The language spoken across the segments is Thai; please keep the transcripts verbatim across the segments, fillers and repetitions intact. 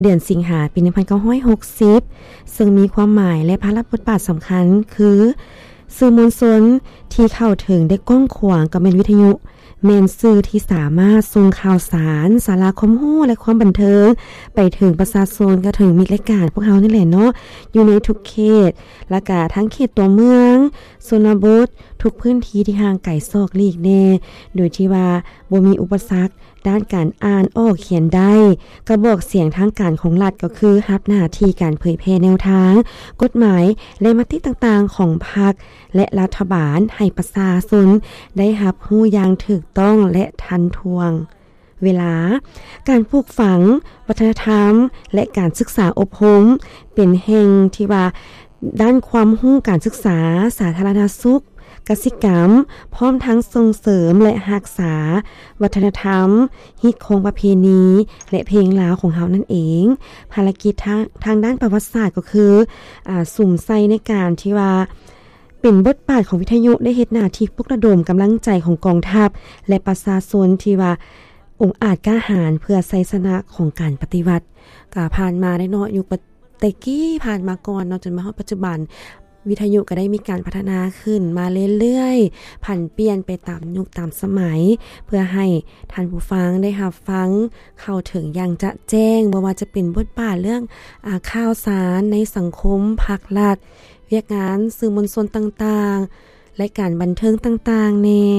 เดือนสิงหาปีหนึ่งพันเก้าร้อยหกสิบซึ่งมีความหมายและภาระบทบาทสำคัญคือสื่อมวลชนที่เข้าถึงได้กว้างขวางกับแม่นวิทยุแม่นสื่อที่สามารถส่งข่าวสารสาระความรู้และความบันเทิงไปถึงประชาชนก็ถึงมิตรรายการพวกเฮานี่แหละเนาะอยู่ในทุกเขตและก็ทั้งเขตตัวเมืองชนบททุกพื้นที่ที่ห่างไกลซอกลีกแน่โดยที่ว่าบ่มีอุปสรรคด้านการอ่านออกเขียนได้กระบอกเสียงทางการของรัฐก็คือรับหน้าที่การเผยแพร่แนวทางกฎหมายและมติต่างๆของพรรคและรัฐบาลให้ประชาชนได้รับรู้อย่างถูกต้องและทันท่วงเวลาการปลูกฝังวัฒนธรรมและการศึกษาอบรมเป็นแห่งที่ว่าด้านความรู้การศึกษาสาธารณสุขกสิกรรมพร้อมทั้งส่งเสริมและรักษาวัฒนธรรมฮิตคงประเพณีและเพลงลาวของเฮานั่นเองภารกิจทางทางด้านประวัติศาสตร์ก็คืออ่าสุ่มใส่ในการที่ว่าเป็นบทบาทของวิทยุได้เฮ็ดหน้าที่ปลุกระดมกำลังใจของกองทัพและประชาชนที่ว่าองค์อาจกล้าหาญเพื่อชัยชนะของการปฏิวัติก็ผ่านมาได้เนาะยุคตะกี้ผ่านมาก่อนเนาะจนมาฮอดปัจจุบันวิทยุก็ได้มีการพัฒนาขึ้นมาเรื่อยๆผันเปลี่ยนไปตามยุคตามสมัยเพื่อให้ท่านผู้ฟังได้รับฟังเข้าถึงอย่างจะแจ้งบ่ว่าจะเป็นบทบาทเรื่องอ่าข่าวสารในสังคมภาครัฐเวียกงานสื่อมวลชนต่างๆและการบันเทิงต่างๆแน่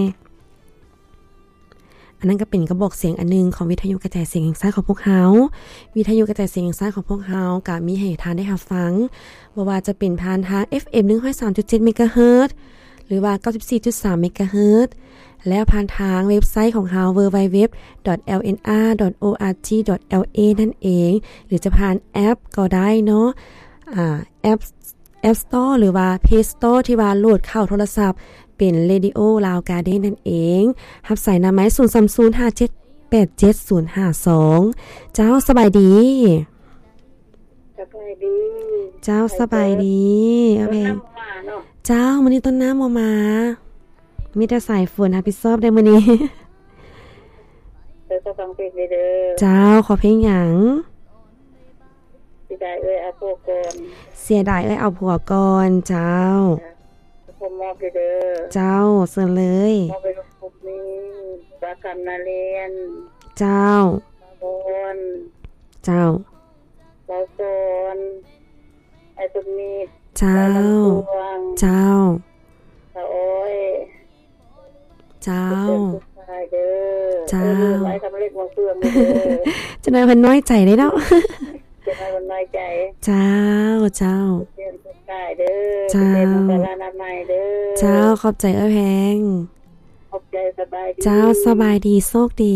อันนั้นก็เป็นกระบอกเสียงอันนึงของวิทยุกระจายเสียงแห่งชาติของพวกเฮาวิทยุกระจายเสียงแห่งชาติของพวกเฮาก็มีให้ทานได้รับฟังบ่ว่าจะเป็นผ่านทาง เอฟ เอ็ม หนึ่งร้อยสามจุดเจ็ด เมกะเฮิรตซ์ หรือว่า เก้าสิบสี่จุดสาม เมกะเฮิรตซ์ แล้วผ่านทางเว็บไซต์ของเฮา ดับเบิลยู ดับเบิลยู ดับเบิลยู ดอท แอล เอ็น อาร์ ดอท โอ อาร์ จี ดอท แอล เอ นั่นเองหรือจะผ่านแอปก็ได้เนาะอ่าแอป App Store หรือว่า Play Store ที่ว่าโหลดเข้าโทรศัพท์เป็น Radio Lao Garden นั่นเองรับสายหน้าไม้ศูนย์ สาม ศูนย์ ห้า เจ็ด แปด เจ็ด ศูนย์ ห้า สองเจ้าสบายดีสบายดีเจ้าสบายดีโอเคเจ้ามื้อนี้ต้นน้ำบ่มามีแต่สายฝนรับผิดชอบได้มื้อนี้เธอก็ฟังเพลงเด้อเจ้าขอเพลงหยังเสียดายเอ้ยเอาผัวก่อนเสียดายเอ้ยเอาผัวก่อนเจ้าผมมอบเด้อเจ้าเสิร์เลยมอบไปลูกปุ๊บนี้ปากคำนาเรียนเจ้าบอนเจ้าบอสอนไอ้ตุ๊กมีเจ้าเจ้าโอ้ยเจ้าเด้อเจ้าไว้ทำเล็กมาเฟื่องเด้อจะได้เพิ่นน้อยใจได้เนาะจะให้มันน้อยใจเจ้าเจ้าเรียนสุดท้ายเด้อเจ้าเป็นพลานามัยเด้อเจ้าขอบใจเอ้อแพงขอบใจสบายดีเจ้าสบายดีโชคดี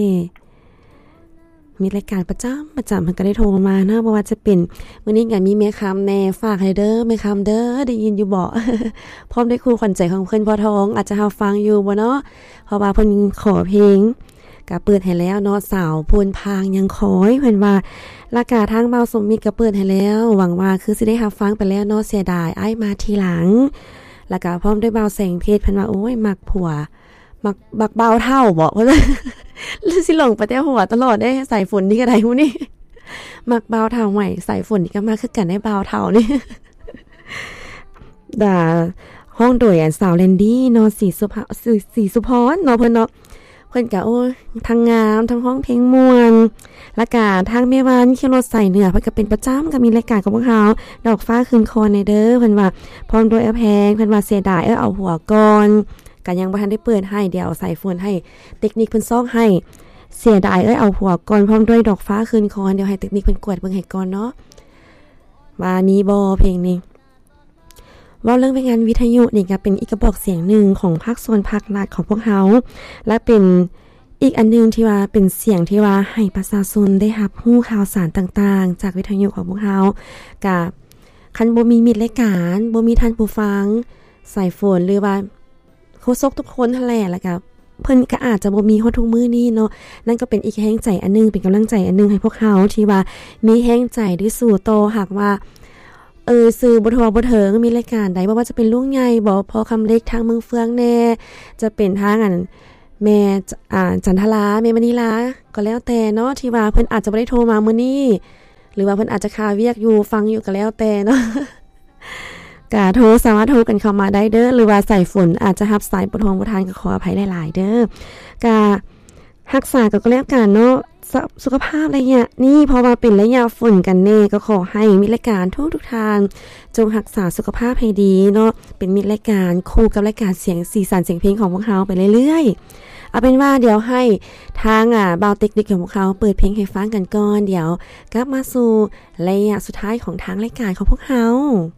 มีรายการประจำประจำเพิ่นก็ได้โทรมาเนาะบ่ว่าจะเป็นมื้อนี้ก็มีแม่คำแน่ฝากให้เด้อแม่คำเด้อได้ยินอยู่บ่พร้อมด้วยครูขวัญใจของเพิ่นพ่อทองอาจจะเฮาฟังอยู่บ่เนาะเพราะว่าเพิ่นขอเพลงก็เปิดให้แล้วเนาะสาวโพนพางยังขอให้เพิ่นว่าราคาทางเบาสมมิตรก็เปิดให้แล้วหวังว่าคือสิได้รับฟังไปแล้วเนาะเสียดายอ้ายมาทีหลังแล้วก็พร้อมด้วยเบาแสงเพชรเพิ่นว่าโอ้ยมักผัวมักบักเบาเท่าบอกว่าหรือสิหลงไปแต่หัวตลอดได้ใส่ฝนนี่ก็ได้ฮู้นี่มักเบาเท่าใหม่ใส่ฝนนี่ก็มาคือกันได้เบาเท่านี่ด่าห้องโดยอันสาวแลนดี้เนาะสีสุภาสีสุพรเนาะเพิ่นเนาะเพิ่นก็โอ้ยทั้งงามทั้งห้องเพลงม่วนและก็ทางแม่วานขี่รถใส่เหนือเพิ่นก็เป็นประจำก็มีรายการกับพวกเฮาดอกฟ้าคืนคอในเด้อเพิ่นว่าพร้อมด้วยแอแพงเพิ่นว่าเสียดายเอ้อเอาหัวก่อนก็ยังบ่ทันได้เปิดให้เดี๋ยวใส่โฟนให้เทคนิคเพิ่นซอกให้เสียดายเอ้ยเอาหัวก่อนพร้อมด้วยดอกฟ้าคืนคอเดี๋ยวให้เทคนิคเพิ่นกวดเบิ่งให้ก่อนเนาะว่ามีบ่เพลงนี้ว่าเรื่องเป็นงานวิทยุนี่ก็เป็นอีกกระบอกเสียงหนึ่งของภาคส่วนภาครัฐของพวกเฮาและเป็นอีกอันนึงที่ว่าเป็นเสียงที่ว่าให้ประชาชนได้รับรู้ข่าวสารต่างๆจากวิทยุของพวกเฮากับคันบ่มีมิตรรายการบ่มีท่านผู้ฟังใส่โฟนหรือว่าโฆษกทุกคนนั่นแหละแล้วก็เพิ่นก็อาจจะบ่มีฮอดทุกมื้อนี้เนาะนั่นก็เป็นอีกแรงใจอันนึงเป็นกำลังใจอันนึงให้พวกเฮาที่ว่ามีแรงใจได้สู่โตหากว่าเออสื่อบ่ทั่วบ่ถึงมีรายการใดบ่ว่าจะเป็นลุงใหญ่บ่พอคำเล็กทางเมืองเฟืองแน่จะเป็นทางอันแม่อ่าจันทราแม่มณีลาก็แล้วแต่เนาะที่ว่าเพิ่นอาจจะบ่ได้โทรมามื้อนี้รือว่าเพิ่นอาจจะคาเวียกอยู่ฟังอยู่ก็แล้วแต่เนาะกะโทรสามารถโทรกันเข้ามาได้เด้อหรือว่าใส่ฝนอาจจะรับสายบ่ทองบ่ทานก็ขออภัยหลายๆเด้อกะรักษาก็แล้วกันเนาะสุขภาพอะไรเนี่ยนี่พอมาเป็นระยะฝนกันแน่ก็ขอให้มีรายการทุกทุกทางจงรักษาสุขภาพให้ดีเนาะเป็นมีรายการคู่กับรายการเสียงสีสันเสียงเพลงของพวกเราไปเรื่อยๆเอาเป็นว่าเดี๋ยวให้ทางอ่ะบาวเทคนิคของพวกเขาเปิดเพลงให้ฟังกันก่อนเดี๋ยวกลับมาสู่ระยะสุดท้ายของทางรายการของพวกเรา